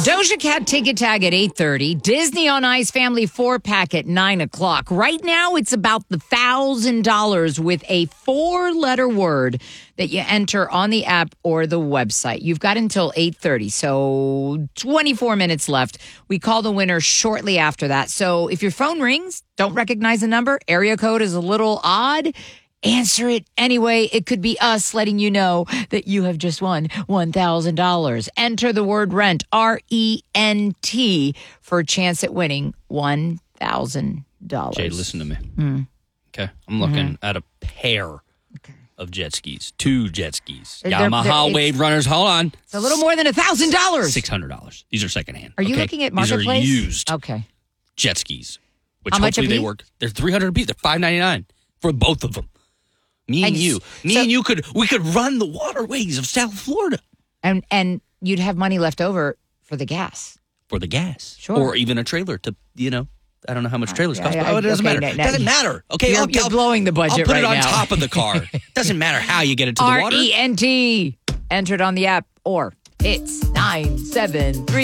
Doja Cat Ticket Tag at 8:30. Disney on Ice Family 4-pack at 9 o'clock. Right now, it's about the $1,000 with a 4-letter word that you enter on the app or the website. You've got until 8:30, so 24 minutes left. We call the winner shortly after that. So if your phone rings, don't recognize the number, area code is a little odd, answer it anyway. It could be us letting you know that you have just won $1,000. Enter the word rent, RENT, for a chance at winning $1,000. Jay, listen to me. Okay. I'm looking at a pair of jet skis. 2 jet skis. Yamaha Wave Runners. Hold on. It's a little more than $1,000. $600. These are secondhand. Are you looking at Marketplace? These are used Okay. jet skis. Which How much hopefully a they piece? work. They're $300 a piece. They're $599 for both of them. Me and you could run the waterways of South Florida. And you'd have money left over for the gas. For the gas. Sure. Or even a trailer to, I don't know how much trailers cost, but it doesn't okay, matter. no, Doesn't matter. Okay, You're blowing the budget I'll put right it on now. top of the car. Doesn't matter how you get it to the water. RENT. Enter it on the app or it's 973.